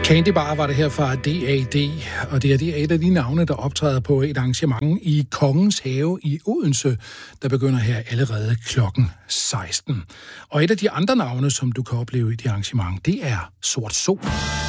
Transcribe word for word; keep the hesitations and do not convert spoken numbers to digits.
Candy Bar var det her fra D A D, og det er, det er et af de navne, der optræder på et arrangement i Kongens Have i Odense, der begynder her allerede klokken seksten. Og et af de andre navne, som du kan opleve i det arrangement, det er Sort Sol.